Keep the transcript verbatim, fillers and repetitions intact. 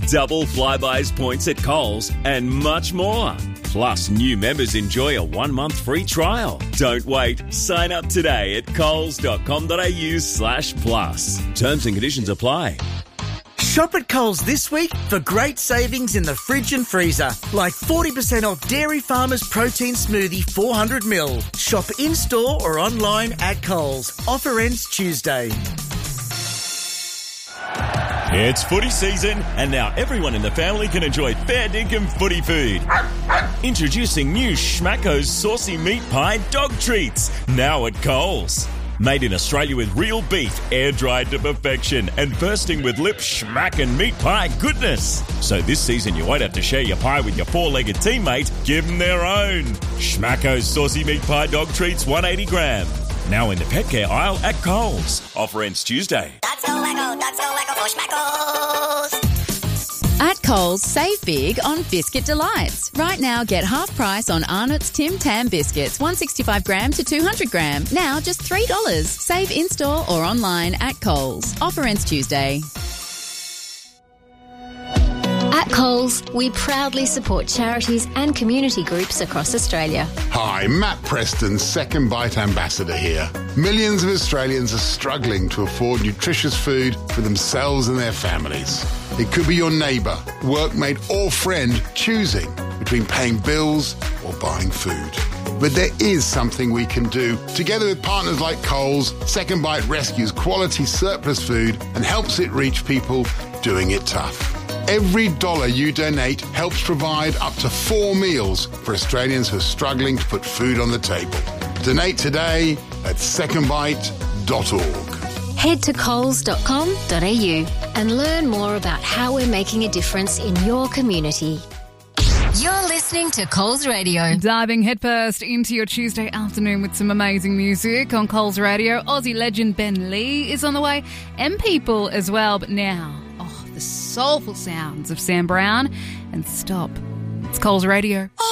double Flybuys points at Coles, and much more. Plus, new members enjoy a one-month free trial. Don't wait. Sign up today at coles.com.au slash plus. Terms and conditions apply. Shop at Coles this week for great savings in the fridge and freezer, like forty percent off Dairy Farmers Protein Smoothie four hundred milliliters. Shop in-store or online at Coles. Offer ends Tuesday. It's footy season, and now everyone in the family can enjoy fair dinkum footy food. Introducing new Schmacko's Saucy Meat Pie Dog Treats, now at Coles. Made in Australia with real beef, air-dried to perfection, and bursting with lip schmack and meat pie goodness. So this season you won't have to share your pie with your four-legged teammate. Give them their own. Schmacko's Saucy Meat Pie Dog Treats, one hundred eighty gram. Now in the pet care aisle at Coles. Offer ends Tuesday. That's so wacko, that's so wacko for Schmackos. At Coles, save big on Biscuit Delights. Right now, get half price on Arnott's Tim Tam biscuits, one hundred sixty-five gram to two hundred gram. Now just three dollars. Save in-store or online at Coles. Offer ends Tuesday. At Coles, we proudly support charities and community groups across Australia. Hi, Matt Preston, Second Bite Ambassador here. Millions of Australians are struggling to afford nutritious food for themselves and their families. It could be your neighbour, workmate or friend choosing between paying bills or buying food. But there is something we can do. Together with partners like Coles, Second Bite rescues quality surplus food and helps it reach people doing it tough. Every dollar you donate helps provide up to four meals for Australians who are struggling to put food on the table. Donate today at second bite dot org. Head to coles dot com dot a u and learn more about how we're making a difference in your community. You're listening to Coles Radio. Diving headfirst into your Tuesday afternoon with some amazing music on Coles Radio. Aussie legend Ben Lee is on the way, and People as well. But now, oh, the soulful sounds of Sam Brown and Stop. It's Coles Radio. Oh.